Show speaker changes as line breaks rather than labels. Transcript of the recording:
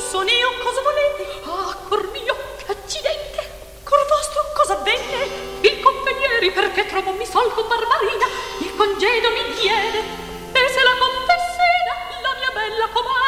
son io, cosa volete? Ah, cor mio, che accidente! Cor vostro, cosa avvenne? Il convenieri, perché trovo mi sol con Barbarina, il congedo mi diede, e se la contessina, la mia bella comare,